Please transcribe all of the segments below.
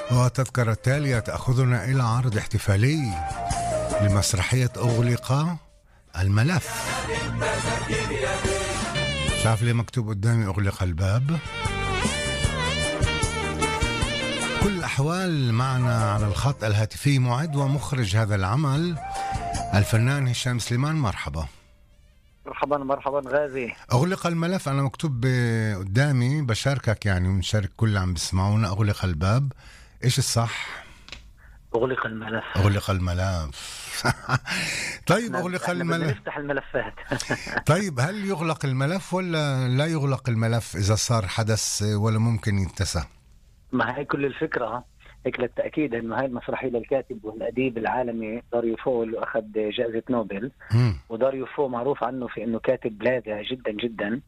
والتذكرة التالية تأخذنا إلى عرض احتفالي لمسرحية أغلق الملف. شاف لي مكتوب قدامي أغلق الباب. كل الأحوال معنا على الخط الهاتفي معد ومخرج هذا العمل الفنان هشام سليمان. مرحبا. مرحبا مرحبا غازي. أغلق الملف أنا مكتوب قدامي، بشاركك يعني ونشارك كل اللي عم بسمعونا. أغلق الباب، إيش الصح؟ أغلق الملف. أغلق الملف. طيب أغلق الملف، نفتح الملفات. طيب هل يغلق الملف ولا لا يغلق الملف إذا صار حدث ولا ممكن ينتسى؟ ما هي كل الفكرة هيك للتأكيد إنه هاي المسرحية للكاتب والأديب العالمي داريو فو اللي أخذ جائزة نوبل. وداريو فو معروف عنه في إنه كاتب لاذع جدا جدا.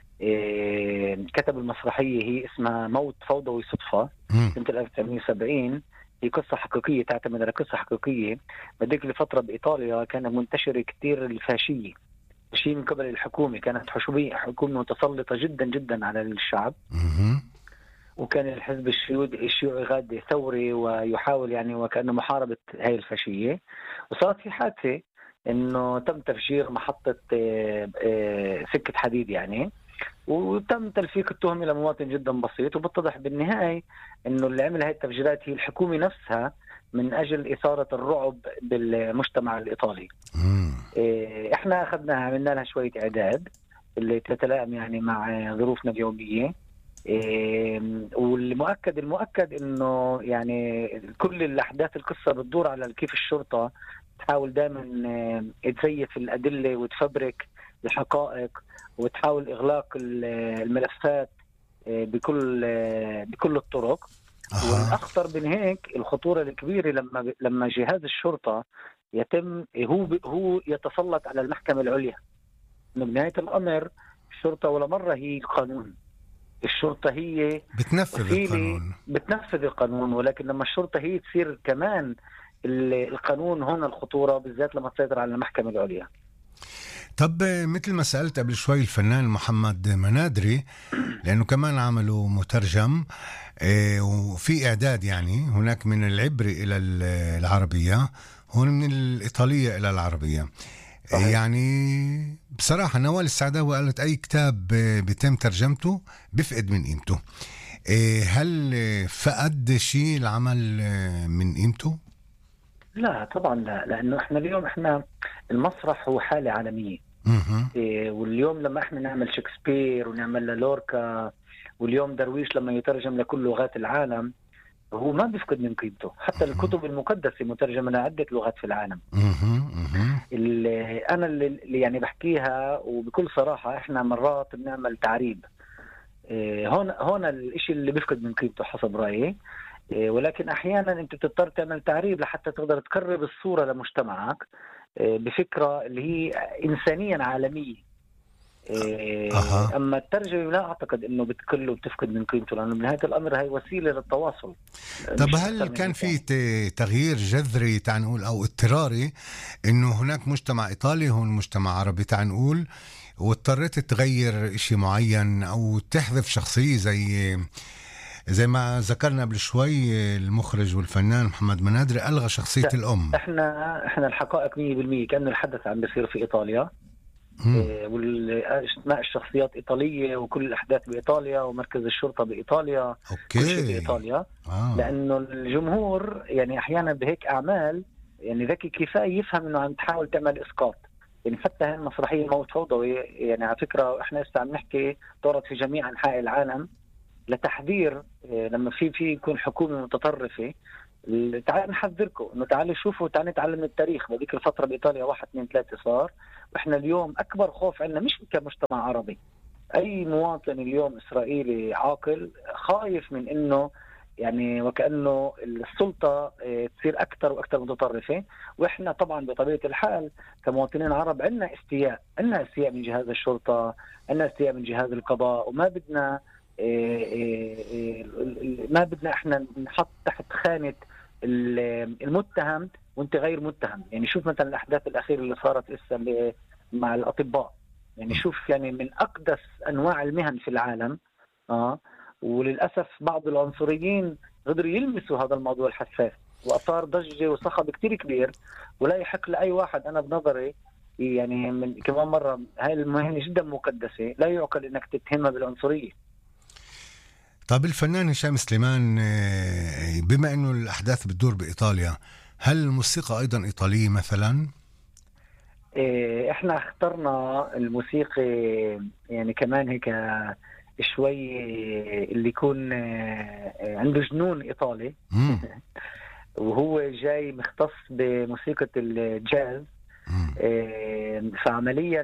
كتب المسرحية هي اسمها موت فوضوي صدفة سنة 1970. هي قصة حقيقية، تعتمد على قصة حقيقية. بديك لفترة بإيطاليا كان منتشر كتير الفاشية، شيء من قبل الحكومة، كانت حكومة متسلطة جدا جدا على الشعب. وكان الحزب الشيوعي غاد ثوري ويحاول يعني وكأنه محاربة هاي الفاشية. وصارت في حادثة إنه تم تفجير محطة سكة حديد يعني، وتم تلفيق التهم إلى مواطن جدا بسيط. وبتضح بالنهاية إنه اللي عمل هاي التفجيرات هي الحكومة نفسها من أجل إثارة الرعب بالمجتمع الإيطالي. إحنا أخذناها، عملنا لها شوية إعداد اللي تتلائم يعني مع ظروفنا اليومية. والمؤكد إنه يعني كل الأحداث القصة بتدور على كيف الشرطة تحاول دائما تزيف الأدلة وتفبرك الحقائق وتحاول إغلاق الملفات بكل الطرق. والأخطر من هيك الخطورة الكبيرة لما جهاز الشرطة يتم هو يتسلط على المحكمة العليا. بنهاية الأمر الشرطة ولا مرة هي قانون، الشرطة هي بتنفذ القانون، ولكن لما الشرطة هي تصير كمان القانون، هنا الخطورة بالذات لما تسيطر على المحكمة العليا. طب مثل ما سألت قبل شوي الفنان محمد منادري، لأنه كمان عمله مترجم وفي إعداد يعني هناك من العبري إلى العربية، هون من الإيطالية إلى العربية. يعني بصراحة نوال السعداوي قالت أي كتاب بيتم ترجمته بفقد من قيمته. هل فقد شيء العمل من قيمته؟ لا طبعا لا، لأنه إحنا اليوم إحنا المسرح هو حالة عالمية. واليوم لما إحنا نعمل شكسبير ونعمل لوركا، واليوم درويش لما يترجم لكل لغات العالم، هو ما بيفقد من قيمته. حتى الكتب المقدسة مترجمة لعدة لغات في العالم. أنا اللي يعني بحكيها وبكل صراحة، إحنا مرات بنعمل تعريب. هون الإشي اللي بيفقد من قيمته حسب رأيي. ولكن أحيانا أنت بتضطر تعمل تعريب لحتى تقدر تقرب الصورة لمجتمعك بفكرة اللي هي إنسانيا عالمية. أما الترجمة لا أعتقد أنه بتكله بتفقد من قيمته، لأنه بنهاية الأمر هي وسيلة للتواصل. طب هل كان في تغيير جذري تعال نقول أو اضطراري أنه هناك مجتمع إيطالي هون مجتمع عربي تعال نقول، واضطريت تغير إشي معين أو تحذف شخصية زي ما ذكرنا قبل شوي المخرج والفنان محمد منادري ألغى شخصية الأم؟ احنا الحقائق 100% كأنه الحدث عم بيصير في إيطاليا. واجتماع الشخصيات إيطالية وكل الأحداث بإيطاليا ومركز الشرطة بإيطاليا. كل شيء بإيطاليا. لأنه الجمهور يعني أحيانا بهيك أعمال يعني ذكي كفاية يفهم أنه عم تحاول تعمل إسقاط. يعني حتى هاي المسرحية موت فوضوي يعني على فكرة إحنا لسه عم نحكي دورت في جميع أنحاء العالم لتحذير لما في يكون حكومة متطرفة. تعالوا نحذركم انه تعالوا شوفوا، تعالوا نتعلم من التاريخ. بهذيك الفترة بإيطاليا 1 2 3 صار، واحنا اليوم اكبر خوف عندنا مش كمجتمع عربي، اي مواطن اليوم اسرائيلي عاقل خايف من انه يعني وكأنه السلطة تصير اكثر واكثر متطرفة. واحنا طبعا بطبيعة الحال كمواطنين عرب عندنا استياء من جهاز الشرطة، عندنا استياء من جهاز القضاء، وما بدنا ما بدنا احنا نحط تحت خانة المتهم وانت غير متهم. يعني شوف مثلا الاحداث الاخيرة اللي صارت لسه مع الاطباء، يعني شوف يعني من اقدس انواع المهن في العالم. وللاسف بعض العنصريين قدروا يلمسوا هذا الموضوع الحساس، وأثار ضجة وصخب كتير كبير. ولا يحق لأي واحد، أنا بنظري يعني من كمان مرة، هاي المهنة جدا مقدسة، لا يعقل إنك تتهمها بالعنصرية. طب الفنان هشام سليمان، بما إنه الأحداث بتدور بإيطاليا، هل الموسيقى أيضا إيطالية مثلا؟ إحنا اخترنا الموسيقى يعني كمان هيك شوي اللي يكون عنده جنون إيطالي. وهو جاي مختص بموسيقى الجاز. فعمليا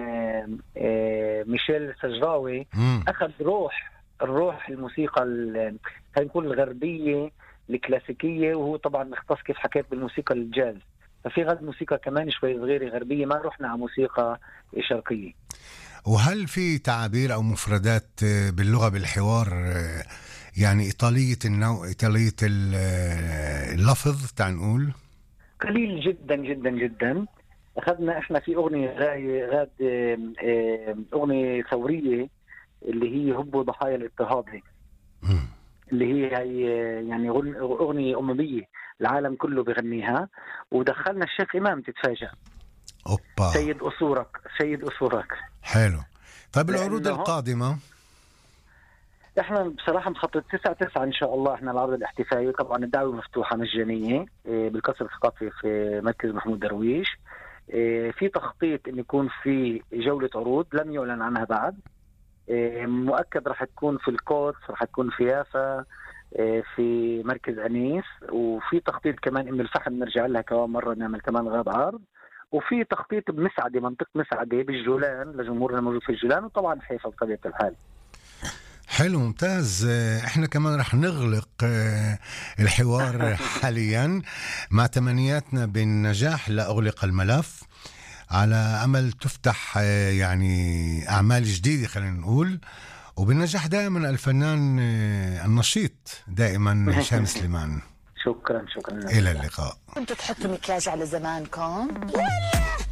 ميشيل سجراوي أخذ الروح الموسيقى خلينا نقول الغربية الكلاسيكية، وهو طبعا مختص كيف حكيت بالموسيقى الجاز. ففي غد موسيقى كمان شوي صغيرة غربية، ما رحنا على موسيقى شرقية. وهل في تعابير أو مفردات باللغة بالحوار يعني إيطالية النوع، إيطالية اللفظ تعال نقول؟ قليل جدا جدا جدا. أخذنا إحنا في أغنية غاد أغنية ثورية اللي هي هبوا ضحايا الاضطهاد، اللي هي يعني أغنية أممية العالم كله بغنيها، ودخلنا الشيخ إمام تتفاجأ. أوبا. سيد أصورك. حلو. طيب العروض القادمة؟ احنا بصراحة مخطط 9/9 ان شاء الله. احنا العرض الاحتفالي طبعا الدعوة مفتوحة مجانية بالقصر الثقافي في مركز محمود درويش. في تخطيط ان يكون في جولة عروض لم يعلن عنها بعد. مؤكد رح تكون في القدس، رح تكون في يافا، في مركز أنيس، وفي تخطيط كمان إن الفحم نرجع لها كمان مرة نعمل كمان غاب عرض، وفي تخطيط بمسعدة، منطقة مسعدة بالجولان لجمهورنا الموجود في الجولان، وطبعا حيفا بطبيعة الحال. حلو، ممتاز. احنا كمان رح نغلق الحوار حاليا مع تمنياتنا بالنجاح لأغلق الملف، على أمل تفتح يعني أعمال جديدة خلينا نقول، وبالنجاح دائما الفنان النشيط دائما هشام سليمان. شكرا إلى اللقاء. كنتوا تحطوا مكياج على زمانكم؟